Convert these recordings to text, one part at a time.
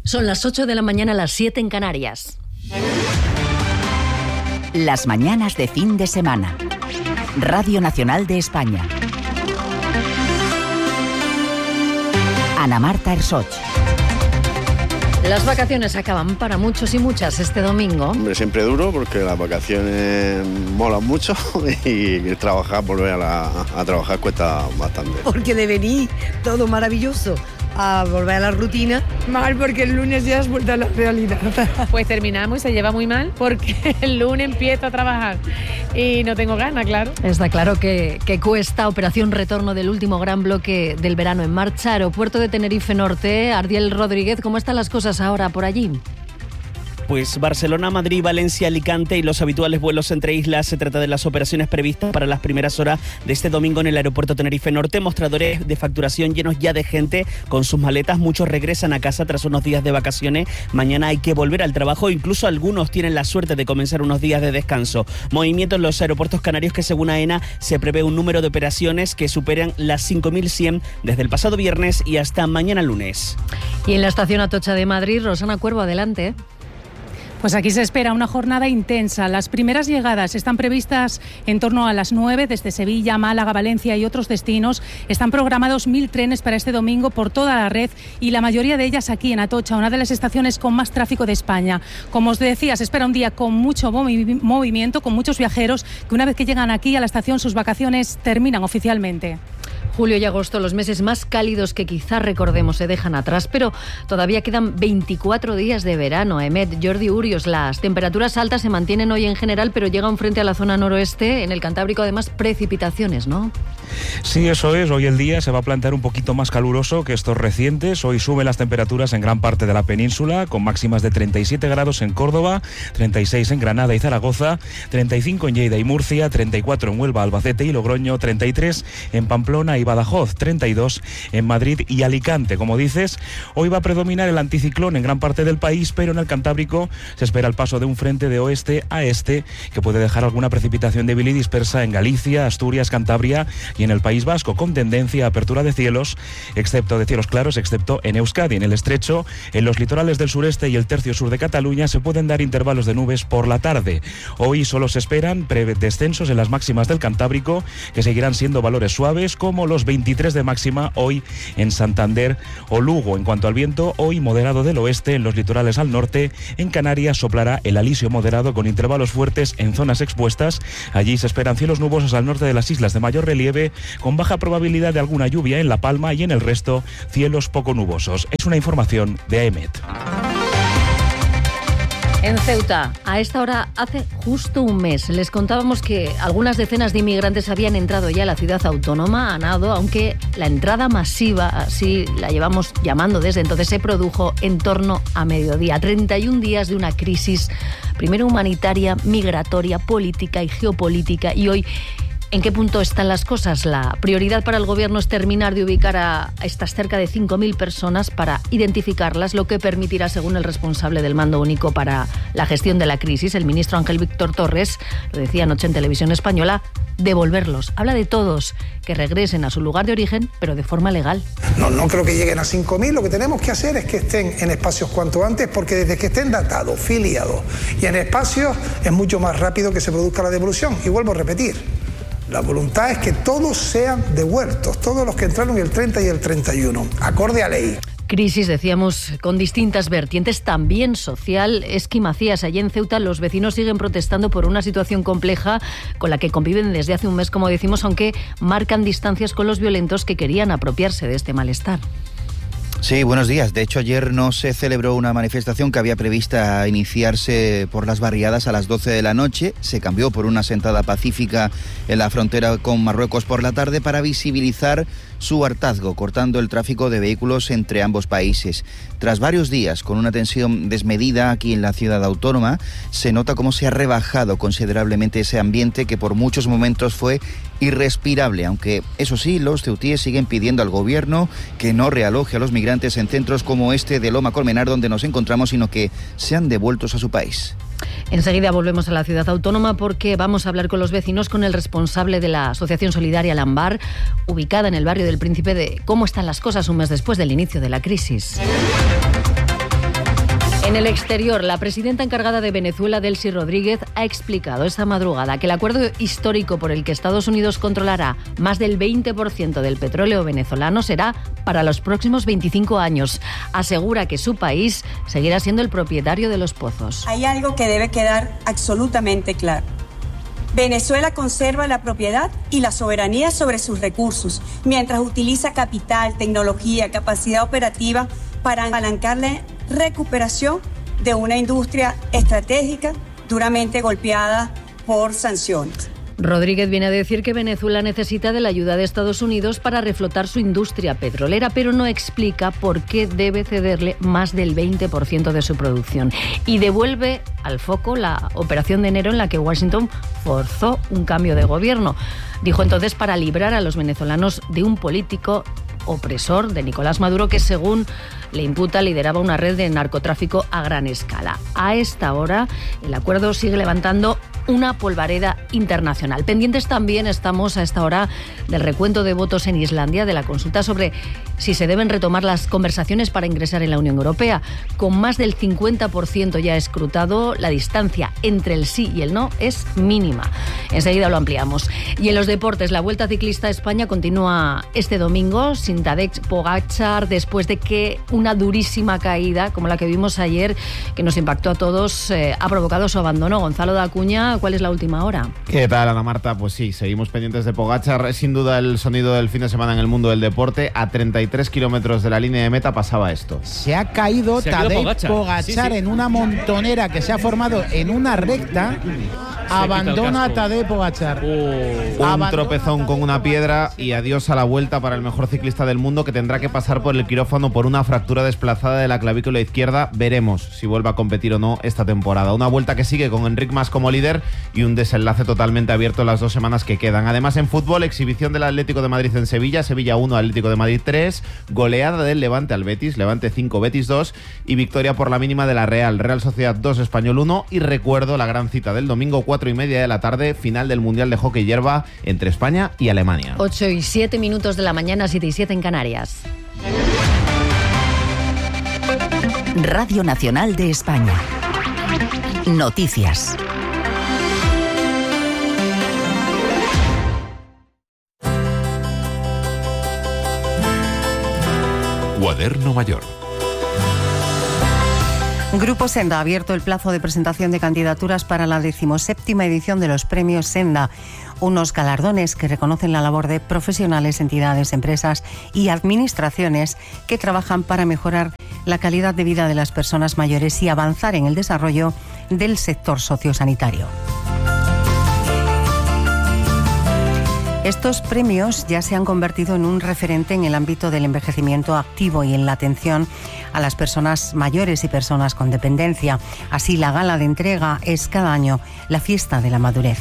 Son las 8 de la mañana, las 7 en Canarias. Las mañanas de fin de semana. Radio Nacional de España. Ana Marta Ersoch. Las vacaciones acaban para muchos y muchas este domingo. Hombre, siempre duro porque las vacaciones molan mucho y trabajar, volver a trabajar cuesta bastante. Porque de venir todo maravilloso a volver a la rutina. Mal, porque el lunes ya has vuelto a la realidad. Pues terminamos y se lleva muy mal porque el lunes empiezo a trabajar y no tengo ganas, claro. Está claro que cuesta. Operación retorno del último gran bloque del verano en marcha. Aeropuerto de Tenerife Norte. Ardiel Rodríguez, ¿cómo están las cosas ahora por allí? Pues Barcelona, Madrid, Valencia, Alicante y los habituales vuelos entre islas. Se trata de las operaciones previstas para las primeras horas de este domingo en el aeropuerto Tenerife Norte. Mostradores de facturación llenos ya de gente con sus maletas. Muchos regresan a casa tras unos días de vacaciones. Mañana hay que volver al trabajo. Incluso algunos tienen la suerte de comenzar unos días de descanso. Movimiento en los aeropuertos canarios que, según AENA, se prevé un número de operaciones que superan las 5.100 desde el pasado viernes y hasta mañana lunes. Y en la estación Atocha de Madrid, Rosana Cuervo, adelante. Pues aquí se espera una jornada intensa. Las primeras llegadas están previstas en torno a las 9 desde Sevilla, Málaga, Valencia y otros destinos. Están programados 1.000 trenes para este domingo por toda la red y la mayoría de ellas aquí en Atocha, una de las estaciones con más tráfico de España. Como os decía, se espera un día con mucho movimiento, con muchos viajeros que una vez que llegan aquí a la estación sus vacaciones terminan oficialmente. Julio y agosto, los meses más cálidos que quizá recordemos, se dejan atrás, pero todavía quedan 24 días de verano. Emet, Jordi Urios, las temperaturas altas se mantienen hoy en general, pero llegan frente a la zona noroeste, en el Cantábrico, además, precipitaciones, ¿no? Sí, eso es. Hoy el día se va a plantear un poquito más caluroso que estos recientes. Hoy suben las temperaturas en gran parte de la península, con máximas de 37 grados en Córdoba, 36 en Granada y Zaragoza, 35 en Lleida y Murcia, 34 en Huelva, Albacete y Logroño, 33 en Pamplona y Badajoz, 32 en Madrid y Alicante. Como dices, hoy va a predominar el anticiclón en gran parte del país, pero en el Cantábrico se espera el paso de un frente de oeste a este que puede dejar alguna precipitación débil y dispersa en Galicia, Asturias, Cantabria y en el País Vasco, con tendencia a apertura de cielos, excepto de cielos claros, excepto en Euskadi. En el estrecho, en los litorales del sureste y el tercio sur de Cataluña se pueden dar intervalos de nubes por la tarde. Hoy solo se esperan descensos en las máximas del Cantábrico, que seguirán siendo valores suaves, como los 23 de máxima hoy en Santander o Lugo. En cuanto al viento, hoy moderado del oeste en los litorales al norte. En Canarias soplará el alisio moderado con intervalos fuertes en zonas expuestas. Allí se esperan cielos nubosos al norte de las islas de mayor relieve, con baja probabilidad de alguna lluvia en La Palma, y en el resto cielos poco nubosos. Es una información de AEMET. En Ceuta, a esta hora hace justo un mes, les contábamos que algunas decenas de inmigrantes habían entrado ya a la ciudad autónoma, a nado, aunque la entrada masiva, así la llevamos llamando desde entonces, se produjo en torno a mediodía. 31 días de una crisis, primero humanitaria, migratoria, política y geopolítica, y hoy, ¿en qué punto están las cosas? La prioridad para el gobierno es terminar de ubicar a estas cerca de 5.000 personas para identificarlas, lo que permitirá, según el responsable del Mando Único para la gestión de la crisis, el ministro Ángel Víctor Torres, lo decía anoche en Televisión Española, devolverlos. Habla de todos, que regresen a su lugar de origen, pero de forma legal. No creo que lleguen a 5.000. Lo que tenemos que hacer es que estén en espacios cuanto antes, porque desde que estén datados, filiados y en espacios, es mucho más rápido que se produzca la devolución. Y vuelvo a repetir, la voluntad es que todos sean devueltos, todos los que entraron el 30 y el 31, acorde a ley. Crisis, decíamos, con distintas vertientes, también social. Esqui Macías, allí en Ceuta, los vecinos siguen protestando por una situación compleja con la que conviven desde hace un mes, como decimos, aunque marcan distancias con los violentos que querían apropiarse de este malestar. Sí, buenos días. De hecho, ayer no se celebró una manifestación que había prevista iniciarse por las barriadas a las 12 de la noche. Se cambió por una sentada pacífica en la frontera con Marruecos por la tarde para visibilizar su hartazgo, cortando el tráfico de vehículos entre ambos países. Tras varios días con una tensión desmedida aquí en la ciudad autónoma, se nota cómo se ha rebajado considerablemente ese ambiente que por muchos momentos fue irrespirable, aunque eso sí, los ceutíes siguen pidiendo al gobierno que no realoje a los migrantes en centros como este de Loma Colmenar, donde nos encontramos, sino que sean devueltos a su país. Enseguida volvemos a la ciudad autónoma porque vamos a hablar con los vecinos, con el responsable de la Asociación Solidaria Lambar, ubicada en el barrio del Príncipe, de cómo están las cosas un mes después del inicio de la crisis. En el exterior, la presidenta encargada de Venezuela, Delcy Rodríguez, ha explicado esta madrugada que el acuerdo histórico por el que Estados Unidos controlará más del 20% del petróleo venezolano será para los próximos 25 años. Asegura que su país seguirá siendo el propietario de los pozos. Hay algo que debe quedar absolutamente claro. Venezuela conserva la propiedad y la soberanía sobre sus recursos, mientras utiliza capital, tecnología, capacidad operativa para apalancar la recuperación de una industria estratégica duramente golpeada por sanciones. Rodríguez viene a decir que Venezuela necesita de la ayuda de Estados Unidos para reflotar su industria petrolera, pero no explica por qué debe cederle más del 20% de su producción. Y devuelve al foco la operación de enero en la que Washington forzó un cambio de gobierno. Dijo entonces para librar a los venezolanos de un político opresor de Nicolás Maduro que, según le imputa, lideraba una red de narcotráfico a gran escala. A esta hora, el acuerdo sigue levantando una polvareda internacional. Pendientes también estamos a esta hora del recuento de votos en Islandia, de la consulta sobre si se deben retomar las conversaciones para ingresar en la Unión Europea. Con más del 50% ya escrutado, la distancia entre el sí y el no es mínima. Enseguida lo ampliamos. Y en los deportes, la Vuelta Ciclista a España continúa este domingo sin Tadej Pogačar, después de que una durísima caída, como la que vimos ayer, que nos impactó a todos, ha provocado su abandono. Gonzalo de Acuña, ¿cuál es la última hora? ¿Qué tal, Ana Marta? Pues sí, seguimos pendientes de Pogačar. Es sin duda el sonido del fin de semana en el mundo del deporte. A 33 kilómetros de la línea de meta pasaba esto. Se ha caído Tadej Pogačar en una montonera que se ha formado en una recta. Abandona a Tadej Pogačar. Un tropezón con una piedra y adiós a la Vuelta para el mejor ciclista del mundo, que tendrá que pasar por el quirófano por una fractura desplazada de la clavícula izquierda. Veremos si vuelve a competir o no esta temporada. Una Vuelta que sigue con Enric Mas como líder y un desenlace totalmente abierto las 2 semanas que quedan. Además, en fútbol, exhibición del Atlético de Madrid en Sevilla. Sevilla 1, Atlético de Madrid 3. Goleada del Levante al Betis. Levante 5, Betis 2. Y victoria por la mínima de la Real. Real Sociedad 2, Español 1. Y recuerdo la gran cita del domingo, 4:30 de la tarde, final del Mundial de Hockey Hierba entre España y Alemania. 8:07 de la mañana, 7:07 en Canarias. Radio Nacional de España. Noticias. Cuaderno Mayor. Grupo Senda ha abierto el plazo de presentación de candidaturas para la 17ª edición de los Premios Senda, unos galardones que reconocen la labor de profesionales, entidades, empresas y administraciones que trabajan para mejorar la calidad de vida de las personas mayores y avanzar en el desarrollo del sector sociosanitario. Estos premios ya se han convertido en un referente en el ámbito del envejecimiento activo y en la atención a las personas mayores y personas con dependencia. Así, la gala de entrega es cada año la fiesta de la madurez.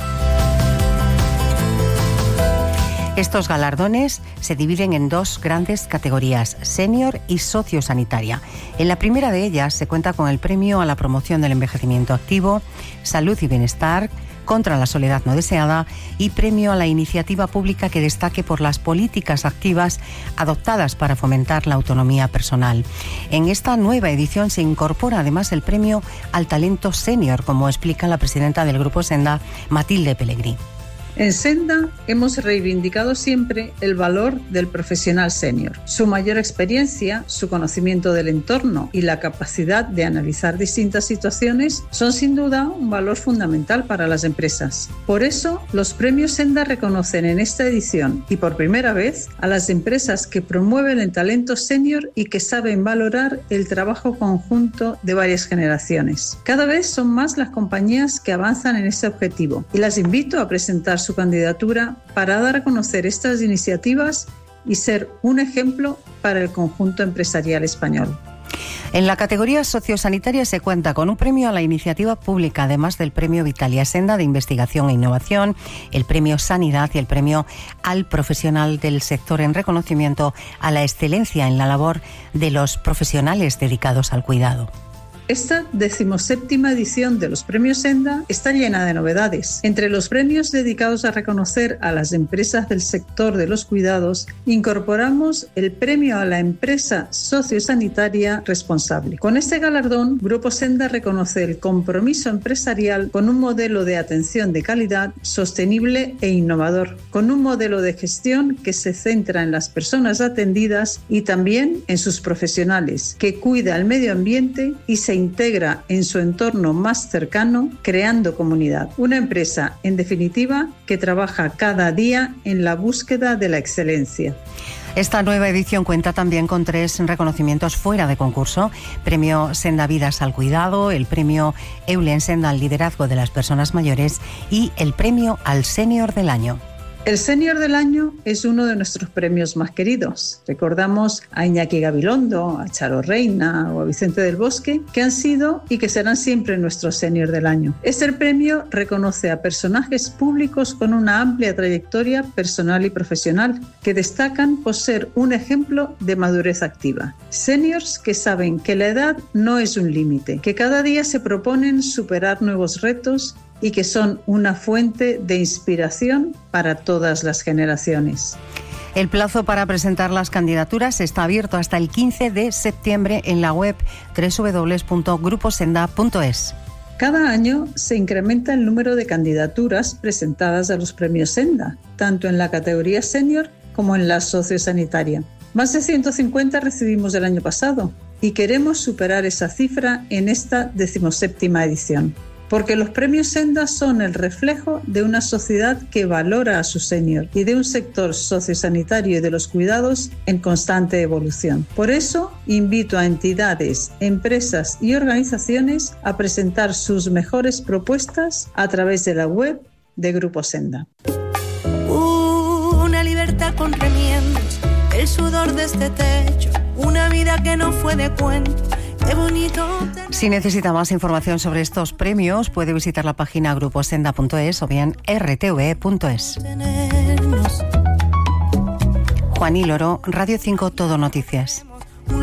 Estos galardones se dividen en 2 grandes categorías, senior y sociosanitaria. En la primera de ellas se cuenta con el premio a la promoción del envejecimiento activo, salud y bienestar, contra la soledad no deseada y premio a la iniciativa pública que destaque por las políticas activas adoptadas para fomentar la autonomía personal. En esta nueva edición se incorpora además el premio al talento senior, como explica la presidenta del Grupo Senda, Matilde Pellegrí. En Senda hemos reivindicado siempre el valor del profesional senior. Su mayor experiencia, su conocimiento del entorno y la capacidad de analizar distintas situaciones son sin duda un valor fundamental para las empresas. Por eso, los premios Senda reconocen en esta edición y por primera vez a las empresas que promueven el talento senior y que saben valorar el trabajo conjunto de varias generaciones. Cada vez son más las compañías que avanzan en este objetivo y las invito a presentar su candidatura para dar a conocer estas iniciativas y ser un ejemplo para el conjunto empresarial español. En la categoría sociosanitaria se cuenta con un premio a la iniciativa pública, además del premio Vitalia Senda de Investigación e Innovación, el premio Sanidad y el premio al profesional del sector en reconocimiento a la excelencia en la labor de los profesionales dedicados al cuidado. Esta 17ª edición de los Premios Senda está llena de novedades. Entre los premios dedicados a reconocer a las empresas del sector de los cuidados, incorporamos el premio a la empresa sociosanitaria responsable. Con este galardón, Grupo Senda reconoce el compromiso empresarial con un modelo de atención de calidad, sostenible e innovador, con un modelo de gestión que se centra en las personas atendidas y también en sus profesionales, que cuida el medio ambiente y se integra en su entorno más cercano, creando comunidad. Una empresa, en definitiva, que trabaja cada día en la búsqueda de la excelencia. Esta nueva edición cuenta también con 3 reconocimientos fuera de concurso: Premio Senda Vidas al Cuidado, el Premio Eulen Senda al Liderazgo de las Personas Mayores y el Premio al Senior del Año. El Senior del Año es uno de nuestros premios más queridos. Recordamos a Iñaki Gabilondo, a Charo Reina o a Vicente del Bosque, que han sido y que serán siempre nuestros Senior del Año. Este premio reconoce a personajes públicos con una amplia trayectoria personal y profesional, que destacan por ser un ejemplo de madurez activa. Seniors que saben que la edad no es un límite, que cada día se proponen superar nuevos retos y que son una fuente de inspiración para todas las generaciones. El plazo para presentar las candidaturas está abierto hasta el 15 de septiembre en la web www.gruposenda.es. Cada año se incrementa el número de candidaturas presentadas a los premios Senda, tanto en la categoría senior como en la sociosanitaria. Más de 150 recibimos el año pasado y queremos superar esa cifra en esta 17ª edición. Porque los premios Senda son el reflejo de una sociedad que valora a su senior y de un sector sociosanitario y de los cuidados en constante evolución. Por eso, invito a entidades, empresas y organizaciones a presentar sus mejores propuestas a través de la web de Grupo Senda. Una libertad con remiendos, el sudor de este techo, una vida que no fue de cuento. Si necesita más información sobre estos premios, puede visitar la página gruposenda.es o bien rtv.es. Juan y Loro, Radio 5 Todo Noticias.